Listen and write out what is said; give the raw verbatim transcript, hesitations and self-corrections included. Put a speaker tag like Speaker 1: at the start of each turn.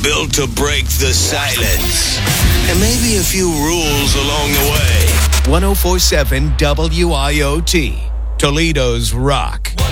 Speaker 1: built to break the silence. And maybe a few rules along the way.
Speaker 2: one oh four point seven W I O T, Toledo's Rock.